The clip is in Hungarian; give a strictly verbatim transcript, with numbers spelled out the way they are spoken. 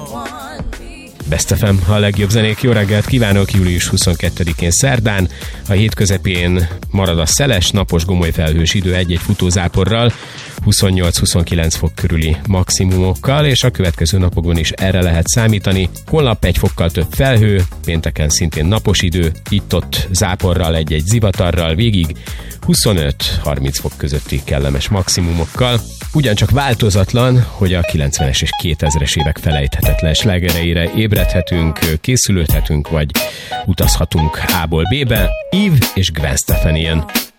Best ef em, a legjobb zenék. Jó reggelt kívánok, július huszonkettedikén szerdán. A hét közepén marad a szeles, napos, gomoly felhős idő egy-egy futózáporral, huszonnyolc-huszonkilenc fok körüli maximumokkal, és a következő napokon is erre lehet számítani. Holnap egy fokkal több felhő, pénteken szintén napos idő, itt-ott záporral, egy-egy zivatarral, végig huszonöt-harminc fok közötti kellemes maximumokkal. Ugyancsak változatlan, hogy a kilencvenes és kétezres évek felejthetetlen slágereire ébredhetünk, készülődhetünk, vagy utazhatunk A-ból B-be. Eve és Gwen Stefani.